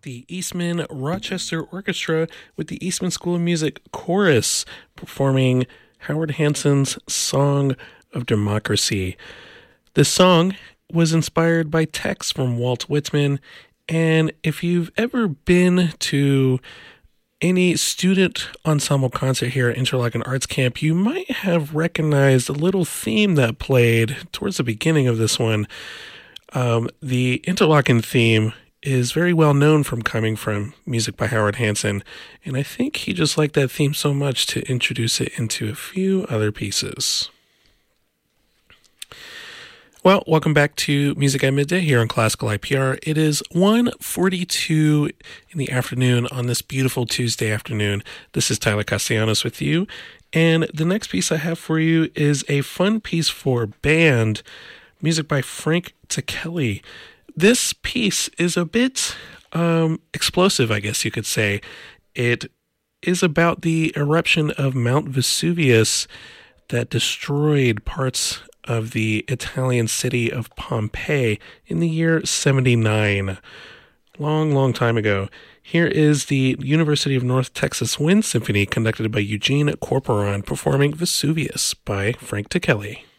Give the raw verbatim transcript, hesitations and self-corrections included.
the Eastman Rochester Orchestra with the Eastman School of Music Chorus performing Howard Hanson's Song of Democracy. This song was inspired by texts from Walt Whitman, and if you've ever been to any student ensemble concert here at Interlochen Arts Camp, you might have recognized a little theme that played towards the beginning of this one. Um, the Interlochen theme is very well known from coming from music by Howard Hanson, and I think he just liked that theme so much to introduce it into a few other pieces. Well, welcome back to Music at Midday here on Classical I P R. It is one forty-two in the afternoon on this beautiful Tuesday afternoon. This is Tyler Castellanos with you, and the next piece I have for you is a fun piece for band, music by Frank Ticheli. This piece is a bit um, explosive, I guess you could say. It is about the eruption of Mount Vesuvius that destroyed parts of the Italian city of Pompeii in the year seventy-nine. Long, long time ago. Here is the University of North Texas Wind Symphony conducted by Eugene Corporon performing Vesuvius by Frank Ticheli.